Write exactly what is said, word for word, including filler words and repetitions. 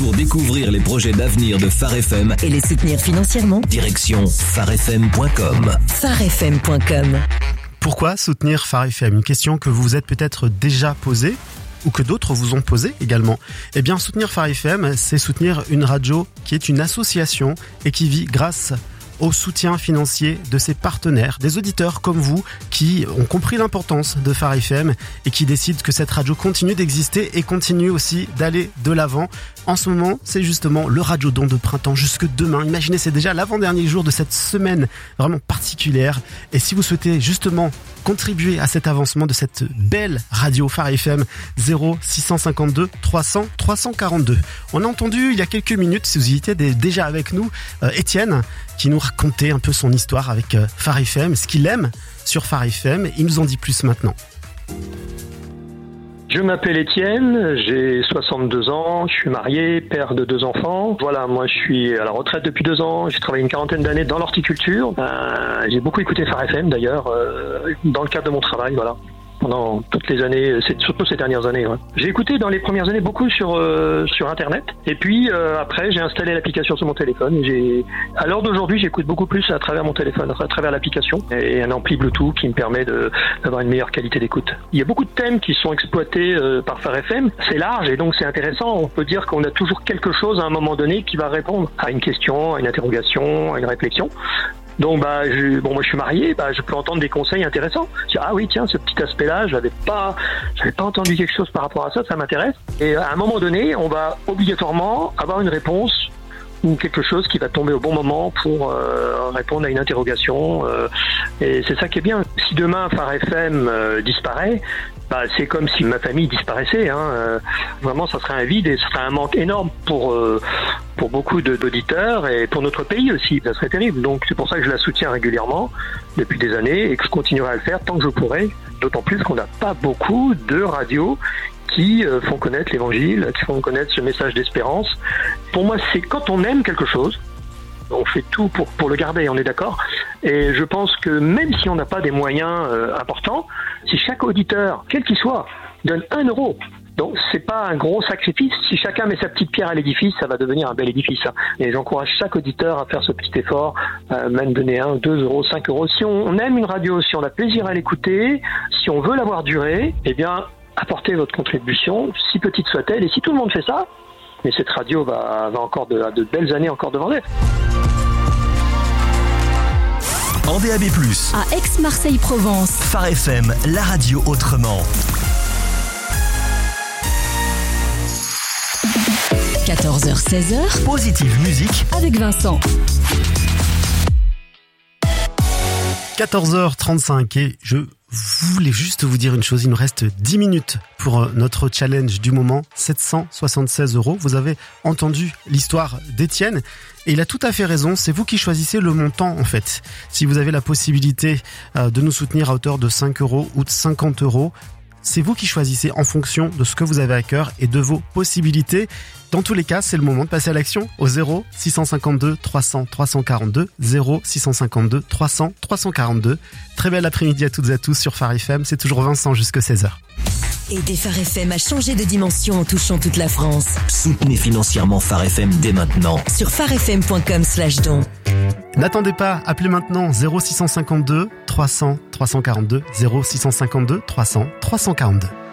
Pour découvrir les projets d'avenir de Phare F M et les soutenir financièrement, direction phare f m point com. phare f m point com. Pourquoi soutenir Phare F M ? Une question que vous vous êtes peut-être déjà posée ou que d'autres vous ont posée également. Eh bien, soutenir Phare F M, c'est soutenir une radio qui est une association et qui vit grâce au soutien financier de ses partenaires, des auditeurs comme vous qui ont compris l'importance de Phare F M et qui décident que cette radio continue d'exister et continue aussi d'aller de l'avant. En ce moment, c'est justement le Radio-Don de printemps jusque demain. Imaginez, c'est déjà l'avant-dernier jour de cette semaine vraiment particulière. Et si vous souhaitez justement contribuer à cet avancement de cette belle radio Phare F M, zéro six cent cinquante-deux trois cents trois cent quarante-deux. On a entendu il y a quelques minutes, si vous y étiez déjà avec nous, euh, Étienne, qui nous racontait un peu son histoire avec euh, Phare F M, ce qu'il aime sur Phare F M. Il nous en dit plus maintenant. Je m'appelle Étienne, j'ai soixante-deux ans, je suis marié, père de deux enfants. Voilà, moi je suis à la retraite depuis deux ans, j'ai travaillé une quarantaine d'années dans l'horticulture. Euh, j'ai beaucoup écouté Phare F M d'ailleurs, euh, dans le cadre de mon travail, voilà. Pendant toutes les années, c'est surtout ces dernières années. Ouais. J'ai écouté dans les premières années beaucoup sur euh, sur Internet. Et puis euh, après, j'ai installé l'application sur mon téléphone. Et j'ai, à l'heure d'aujourd'hui, j'écoute beaucoup plus à travers mon téléphone, à travers l'application et un ampli Bluetooth qui me permet de d'avoir une meilleure qualité d'écoute. Il y a beaucoup de thèmes qui sont exploités euh, par Phare F M. C'est large et donc c'est intéressant. On peut dire qu'on a toujours quelque chose à un moment donné qui va répondre à une question, à une interrogation, à une réflexion. Donc bah je, bon moi je suis marié, bah je peux entendre des conseils intéressants. Je dis, ah oui tiens ce petit aspect-là, j'avais pas j'avais pas entendu quelque chose par rapport à ça, ça m'intéresse. Et à un moment donné, on va obligatoirement avoir une réponse ou quelque chose qui va tomber au bon moment pour euh, répondre à une interrogation. Euh, et c'est ça qui est bien. Si demain Phare F M euh, disparaît, bah c'est comme si ma famille disparaissait. Hein. Euh, vraiment, ça serait un vide et ça serait un manque énorme pour euh, pour beaucoup de, d'auditeurs et pour notre pays aussi. Ça serait terrible. Donc c'est pour ça que je la soutiens régulièrement depuis des années et que je continuerai à le faire tant que je pourrai. D'autant plus qu'on n'a pas beaucoup de radios qui euh, font connaître l'évangile, qui font connaître ce message d'espérance. Pour moi, c'est quand on aime quelque chose, on fait tout pour, pour le garder, on est d'accord. Et je pense que même si on n'a pas des moyens euh, importants, si chaque auditeur, quel qu'il soit, donne un euro, donc c'est pas un gros sacrifice. Si chacun met sa petite pierre à l'édifice, ça va devenir un bel édifice. Hein. Et j'encourage chaque auditeur à faire ce petit effort, euh, même donner un, deux euros, cinq euros. Si on, on aime une radio, si on a plaisir à l'écouter, si on veut la voir durer, eh bien, apportez votre contribution, si petite soit-elle. Et si tout le monde fait ça, mais cette radio va, va encore de, de belles années encore devant elle. En D A B plus, à Aix-Marseille-Provence, Phare F M, la radio autrement. quatorze heures seize heures, Positive Musique avec Vincent. quatorze heures trente-cinq et je voulais juste vous dire une chose, il nous reste dix minutes pour notre challenge du moment, sept cent soixante-seize euros. Vous avez entendu l'histoire d'Étienne et il a tout à fait raison, c'est vous qui choisissez le montant en fait. Si vous avez la possibilité de nous soutenir à hauteur de cinq euros ou de cinquante euros, c'est vous qui choisissez en fonction de ce que vous avez à cœur et de vos possibilités. Dans tous les cas, c'est le moment de passer à l'action au zéro six cent cinquante-deux trois cents trois cent quarante-deux, zéro six cent cinquante-deux trois cents trois cent quarante-deux. Très bel après-midi à toutes et à tous sur Phare F M, c'est toujours Vincent jusqu'à seize heures. Aidez Phare F M à changer de dimension en touchant toute la France. Soutenez financièrement Phare F M dès maintenant. Sur phare f m point com slash don. N'attendez pas, appelez maintenant zéro six cent cinquante-deux trois cents trois cent quarante-deux, zéro six cent cinquante-deux trois cents trois cent quarante-deux.